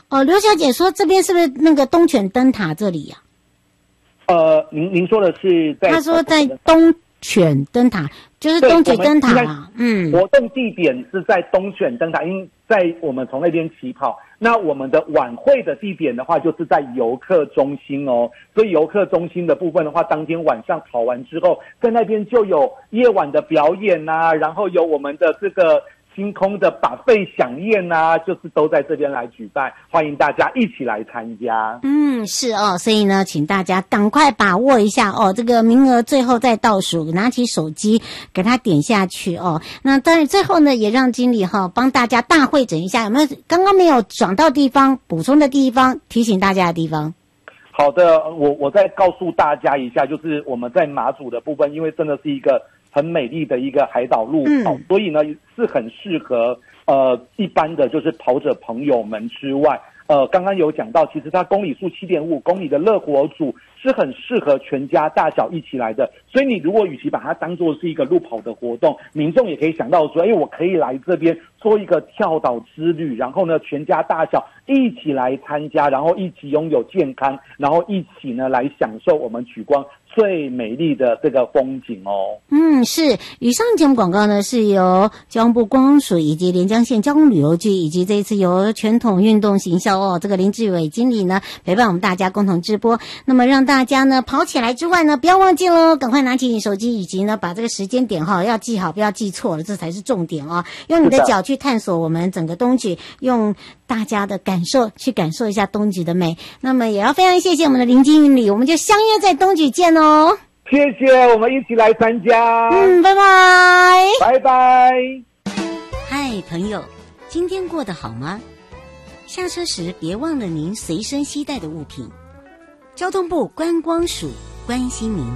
哦，刘小姐说这边是不是那个东泉灯塔这里呀？ 您说的是在？ 她说在东泉灯塔，就是东莒灯塔啦。 活动地点是在东泉灯塔，因为在我们从那边起跑。那我们的晚会的地点的话，就是在游客中心哦。所以游客中心的部分的话，当天晚上跑完之后，在那边就有夜晚的表演啊，然后有我们的这个星空的buffet飨宴啊，就是都在这边来举办，欢迎大家一起来参加。 是哦，所以呢，请大家赶快把握一下哦，这个名额最后再倒数，拿起手机给它点下去哦。那当然最后呢，也让经理帮大家大汇整一下，有没有刚刚没有讲到地方补充的地方，提醒大家的地方？ 好的，我再告诉大家一下，就是我们在马祖的部分，因为真的是一个很美丽的一个海岛路跑，所以呢是很适合一般的就是跑者朋友们之外，刚刚有讲到，其实它公里数7.5公里的乐活组是很适合全家大小一起来的。所以你如果与其把它当作是一个路跑的活动，民众也可以想到说，我可以来这边做一个跳岛之旅，然后呢全家大小一起来参加，然后一起拥有健康，然后一起呢来享受我们莒光最美丽的这个风景哦。 是。以上节目广告呢是由交通部观光署以及连江县交通旅游局以及这一次由全统运动行销这个林志伟经理呢陪伴我们大家共同直播，那么让大家呢跑起来之外呢，不要忘记咯，赶快拿起你手机，以及呢把这个时间点要记好，不要记错了，这才是重点哦。用你的脚去探索我们整个东莒，用大家的感受去感受一下东莒的美。那么也要非常谢谢我们的林经理，我们就相约在东莒见哦。 谢谢，我们一起来参加。 拜拜， 拜拜。 嗨，朋友，今天过得好吗？下车时别忘了您随身携带的物品。交通部观光署关心您。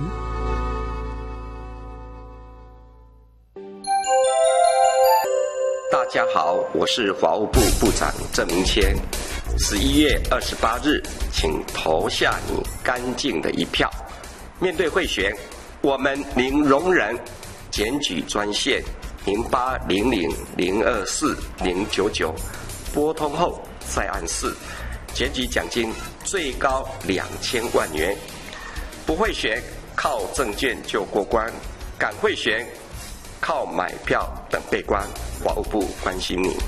大家好，我是法务部部长郑明谦。11月28日，请投下你干净的一票。面对贿选，我们零容忍。检举专线0800024099，拨通后再按4，检举奖金最高2000万元。不贿选，靠证件就过关；敢贿选，靠买票等被关。法务部关心你。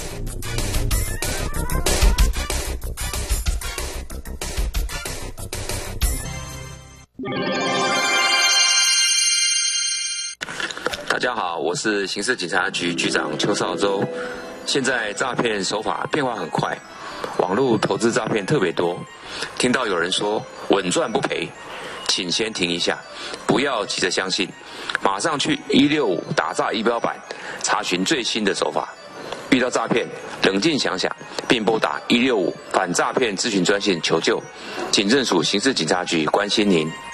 大家好，我是刑事警察局局长邱少洲。现在诈骗手法变化很快，网络投资诈骗特别多。听到有人说稳赚不赔，请先停一下，不要急着相信，马上去165打诈仪表板查询最新的手法。遇到诈骗，冷静想想，并拨打165反诈骗咨询专线求救。警政署刑事警察局关心您。